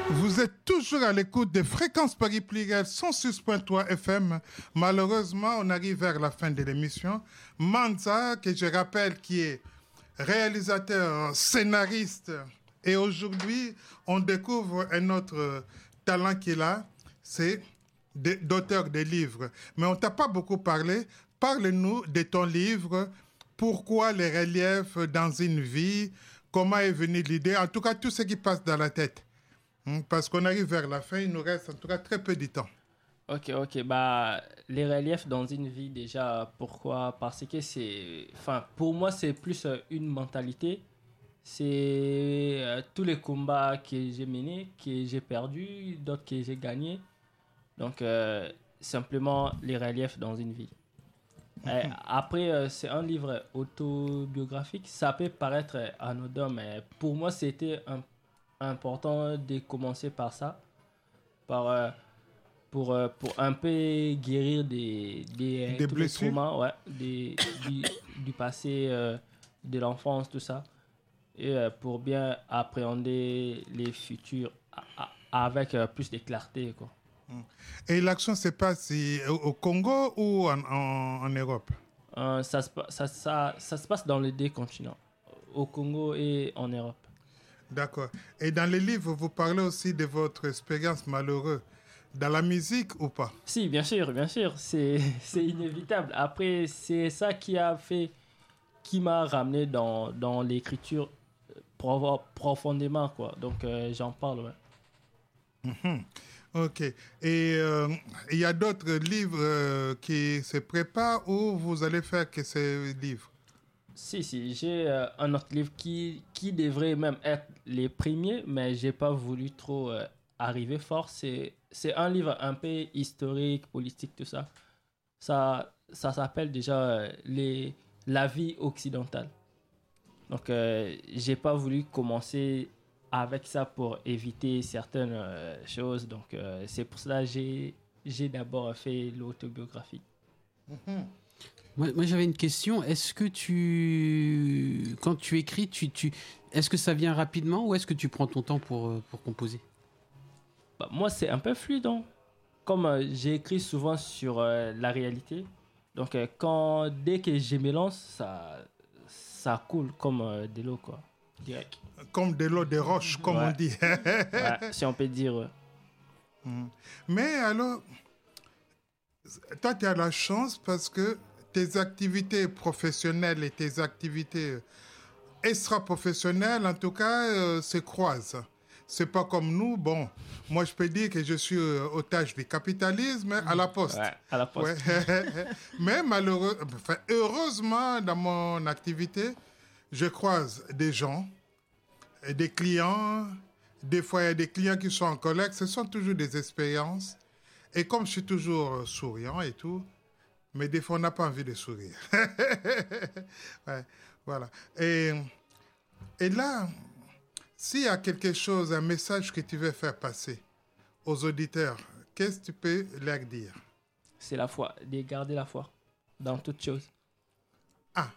Vous êtes toujours à l'écoute des fréquences Paris Pluriel 106.3 FM. Malheureusement, on arrive vers la fin de l'émission. Manza, que je rappelle, qui est réalisateur, scénariste, et aujourd'hui, on découvre un autre talent qu'il a, c'est d'auteur de livres. Mais on ne t'a pas beaucoup parlé. Parle-nous de ton livre, Pourquoi les reliefs dans une vie, comment est venue l'idée, en tout cas tout ce qui passe dans la tête. Parce qu'on arrive vers la fin, il nous reste en tout cas très peu de temps. Ok. Bah, les reliefs dans une vie, déjà, pourquoi? Parce que pour moi, c'est plus une mentalité. C'est tous les combats que j'ai menés, que j'ai perdus, d'autres que j'ai gagnés. Donc, simplement, les reliefs dans une vie. Après, c'est un livre autobiographique. Ça peut paraître anodin, mais pour moi, c'était important de commencer par ça, pour un peu guérir des blessures, traumas, du passé, de l'enfance, tout ça, et pour bien appréhender les futurs avec plus de clarté, quoi. Et l'action se passe au Congo ou en Europe? Ça se passe dans les deux continents, au Congo et en Europe. D'accord. Et dans les livres, vous parlez aussi de votre expérience malheureuse. Dans la musique ou pas? Si, bien sûr. C'est inévitable. Après, c'est ça qui m'a ramené dans l'écriture profondément, quoi. Donc, j'en parle, ouais. Mm-hmm. Ok. Et il y a d'autres livres qui se préparent ou vous allez faire que ces livres? Si, j'ai un autre livre qui devrait même être les premiers, mais j'ai pas voulu trop arriver fort. C'est un livre un peu historique, politique, tout ça. Ça s'appelle déjà la vie occidentale. Donc, j'ai pas voulu commencer avec ça pour éviter certaines choses. Donc, c'est pour cela que j'ai d'abord fait l'autobiographie. Mm-hmm. Moi, j'avais une question. Est-ce que quand tu écris, est-ce que ça vient rapidement ou est-ce que tu prends ton temps pour composer? Bah, moi, c'est un peu fluide. Hein. Comme j'écris souvent sur la réalité, donc dès que je me lance, ça coule comme de l'eau, quoi. Direct. Comme de l'eau de roche, comme on dit. Ouais, si on peut dire. Ouais. Mais alors, toi, tu as la chance parce que tes activités professionnelles et tes activités extra-professionnelles, en tout cas, se croisent. C'est pas comme nous. Bon, moi, je peux dire que je suis otage du capitalisme à la poste. Ouais, à la poste. Ouais. Mais heureusement, dans mon activité, je croise des gens, des clients. Des fois, il y a des clients qui sont en colère. Ce sont toujours des expériences. Et comme je suis toujours souriant et tout, mais des fois, on n'a pas envie de sourire. Ouais, voilà. Et là, s'il y a quelque chose, un message que tu veux faire passer aux auditeurs, qu'est-ce que tu peux leur dire? C'est la foi, de garder la foi dans toutes choses. Ah,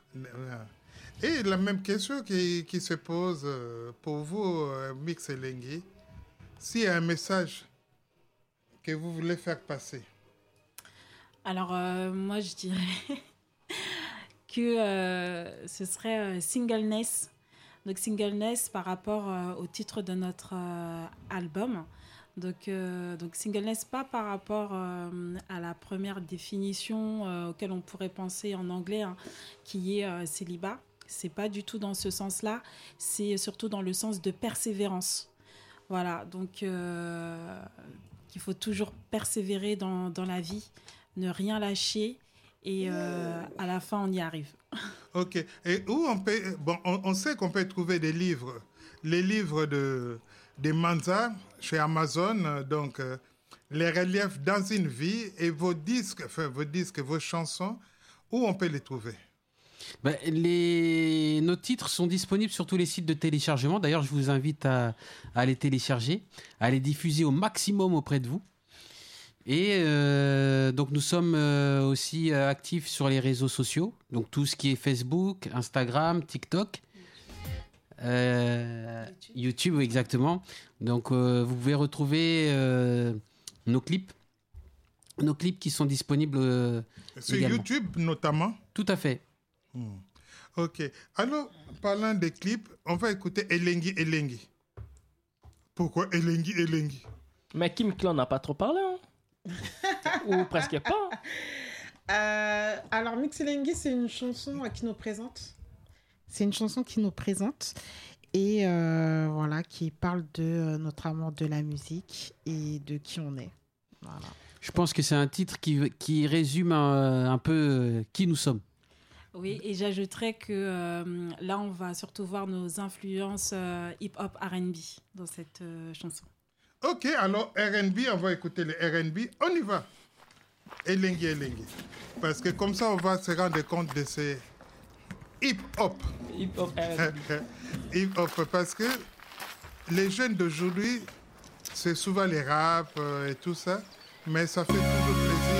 et la même question qui se pose pour vous, Mix et Lengui. S'il y a un message que vous voulez faire passer? Alors, moi, je dirais que ce serait singleness. Donc, singleness par rapport au titre de notre album. Donc, singleness, pas par rapport à la première définition auquel on pourrait penser en anglais, hein, qui est célibat. C'est pas du tout dans ce sens-là. C'est surtout dans le sens de persévérance. Voilà, donc il faut toujours persévérer dans la vie, ne rien lâcher et à la fin, on y arrive. Ok. Et où on peut... Bon, on sait qu'on peut trouver des livres. Les livres de Manza chez Amazon, donc les reliefs dans une vie et vos disques, vos chansons, où on peut les trouver? Nos titres sont disponibles sur tous les sites de téléchargement. D'ailleurs, je vous invite à les télécharger, à les diffuser au maximum auprès de vous. Et donc, nous sommes aussi actifs sur les réseaux sociaux. Donc, tout ce qui est Facebook, Instagram, TikTok. YouTube, exactement. Donc, vous pouvez retrouver nos clips qui sont disponibles sur également. YouTube notamment. Tout à fait. Ok. Alors, parlant des clips, on va écouter Elengi Elengi. Pourquoi Elengi Elengi? Mais Kim Clan n'a pas trop parlé, hein. Ou presque pas. Alors, Mixelengi, c'est une chanson qui nous présente. C'est une chanson qui nous présente et voilà, qui parle de notre amour de la musique et de qui on est. Voilà. Je pense que c'est un titre qui résume un peu qui nous sommes. Oui, et j'ajouterais que là, on va surtout voir nos influences hip-hop R&B dans cette chanson. Ok, alors R&B, on va écouter le R&B. On y va. Elengi Elengi. Parce que comme ça, on va se rendre compte de ces hip-hop. Hip-hop R&B. Hip-hop, parce que les jeunes d'aujourd'hui, c'est souvent les rap et tout ça, mais ça fait toujours plaisir